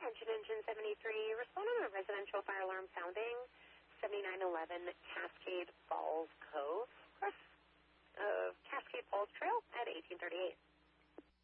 Attention Engine 73, respond on a residential fire alarm sounding 7911 Cascade Falls Cove, of Cascade Falls Trail at 1838.